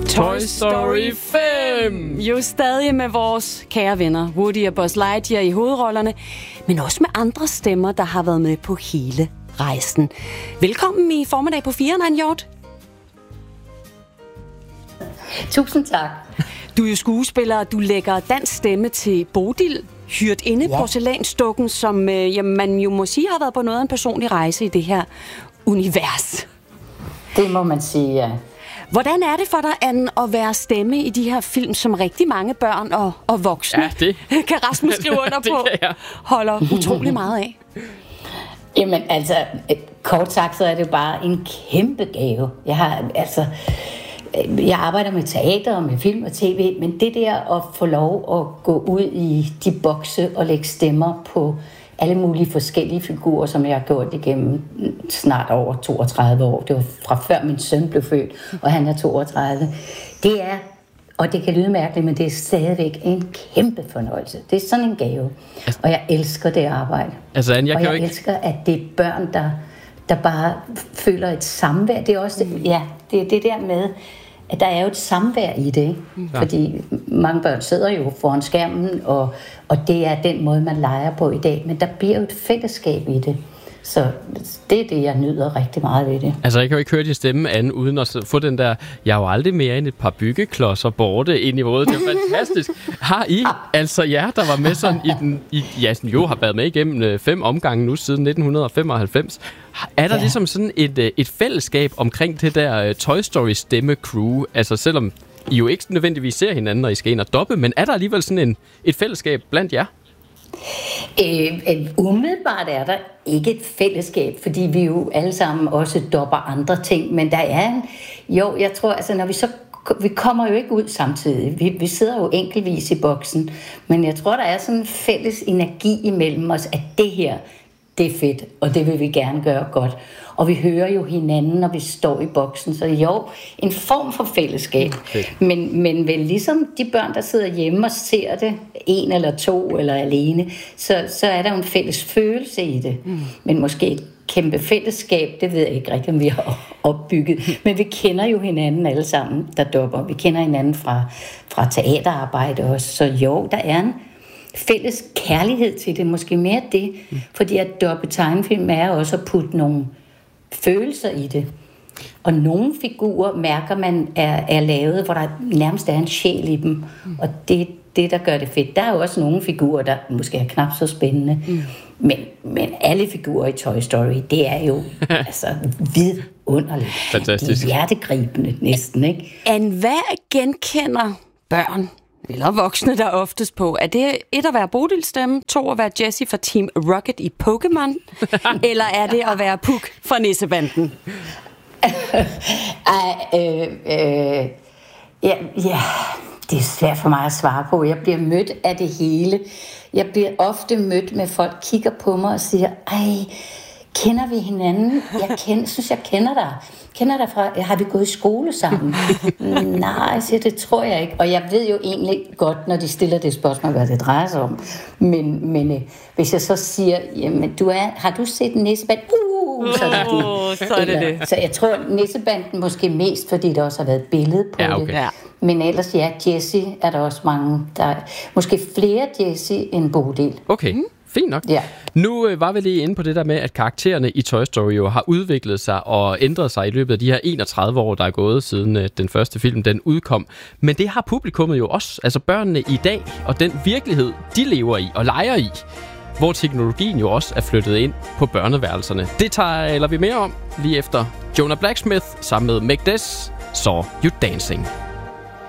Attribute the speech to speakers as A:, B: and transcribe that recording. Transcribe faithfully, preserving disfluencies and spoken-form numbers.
A: Toy Story fem!
B: Jo stadig med vores kære venner, Woody og Buzz Lightyear i hovedrollerne, men også med andre stemmer, der har været med på hele rejsen. Velkommen i formiddag på fire, Nan Hjort.
C: Tusind tak.
B: Du er jo skuespiller, og du lægger dansk stemme til Bodil, hyrt inde ja. porcelænsdukken, som øh, jamen, man jo må sige har været på noget af en personlig rejse i det her univers.
C: Det må man sige, ja.
B: Hvordan er det for dig, Anne, at være stemme i de her film, som rigtig mange børn og, og voksne,
A: ja, det.
B: kan Rasmus skrive under på, holder utrolig meget af?
C: Jamen altså, kort sagt, så er det jo bare en kæmpe gave. Jeg har altså... Jeg arbejder med teater og med film og tv, men det der at få lov at gå ud i de bokse og lægge stemmer på alle mulige forskellige figurer, som jeg har gjort igennem snart over toogtredive år. Det var fra før min søn blev født, og han er toogtredive. Det er, og det kan lyde mærkeligt, men det er stadigvæk en kæmpe fornøjelse. Det er sådan en gave, og jeg elsker det arbejde.
A: Altså, Anne, jeg
C: og
A: kan
C: jeg
A: jo ikke...
C: elsker, at det er børn, der, der bare føler et samvær. Det er også det, ja, det er det der med, at der er jo et samvær i det, ikke? Ja. Fordi mange børn sidder jo foran skærmen, og, og det er den måde, man leger på i dag. Men der bliver jo et fællesskab i det. Så det er det, jeg nyder rigtig meget ved det.
A: Altså, jeg kan jo ikke høre din stemme, Anne, uden at få den der, jeg er jo aldrig mere end et par byggeklodser borte ind i hovedet. Det er fantastisk. Har I, altså jer, der var med sådan i den, i, ja, som jo har været med igennem fem omgange nu siden nitten femoghalvfems, er der ja. ligesom sådan et, et fællesskab omkring det der uh, Toy Story stemme-crew? Altså, selvom I jo ikke nødvendigvis ser hinanden, når I skal ind og doppe, men er der alligevel sådan en, et fællesskab blandt jer?
C: Øh, umiddelbart er der ikke et fællesskab, fordi vi jo alle sammen også dopper andre ting, men der er en, jo, jeg tror, altså når vi så, vi kommer jo ikke ud samtidig, vi, vi sidder jo enkeltvis i boksen, men jeg tror, der er sådan en fælles energi imellem os, at det her, det er fedt, og det vil vi gerne gøre godt. Og vi hører jo hinanden, når vi står i boksen. Så jo, en form for fællesskab. Okay. Men, men vel ligesom de børn, der sidder hjemme og ser det, en eller to eller alene, så, så er der jo en fælles følelse i det. Mm. Men måske et kæmpe fællesskab, det ved jeg ikke rigtig, om vi har opbygget. Men vi kender jo hinanden alle sammen, der dopper. Vi kender hinanden fra, fra teaterarbejde også. Så jo, der er en fælles kærlighed til det, måske mere det, mm. fordi at doppe tegnefilm er også at putte nogle følelser i det. Og nogle figurer mærker man er, er lavet, hvor der nærmest er en sjæl i dem, mm. og det er det, der gør det fedt. Der er jo også nogle figurer, der måske er knap så spændende, mm. men, men alle figurer i Toy Story, det er jo altså vidunderligt.
A: Fantastisk.
C: Det er hjertegribende næsten, ikke?
B: Anne, hvad genkender børn eller voksne der oftest på? Er det et at være Bodils stemme, to at være Jessie fra Team Rocket i Pokémon, eller er det at være Puk fra Nissebanden?
C: Ej, øh, øh, ja, ja, det er svært for mig at svare på. Jeg bliver mødt af det hele. Jeg bliver ofte mødt med, at folk kigger på mig og siger, ej, kender vi hinanden? Jeg kender, synes, jeg kender dig. Kender dig fra, har vi gået i skole sammen? Nej, så det tror jeg ikke. Og jeg ved jo egentlig godt, når de stiller det spørgsmål, hvad det drejer sig om. Men, men øh, hvis jeg så siger, jamen, du er, har du set Nissebanden? Uh, så er det det.
B: Oh, så er det
C: Eller,
B: det.
C: Så jeg tror, Nissebanden måske mest, fordi der også har været billede på
A: ja, okay.
C: det.
B: Ja.
C: Men ellers, ja, Jessie er der også mange. Der måske flere Jessie end Bodil.
A: Okay. Mm. Fint nok.
C: Ja.
A: Nu øh, var vi lige inde på det der med, at karaktererne i Toy Story jo har udviklet sig og ændret sig i løbet af de her enogtredive år, der er gået siden øh, den første film, den udkom. Men det har publikummet jo også, altså børnene i dag, og den virkelighed, de lever i og leger i, hvor teknologien jo også er flyttet ind på børneværelserne. Det taler vi mere om lige efter Jonah Blacksmith sammen med Meg Des, Saw You Dancing.